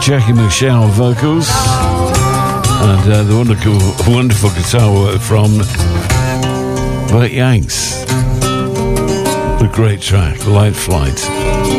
Jackie McShane vocals, and the wonderful guitar work from Burt Yanks. The great track, Light Flight.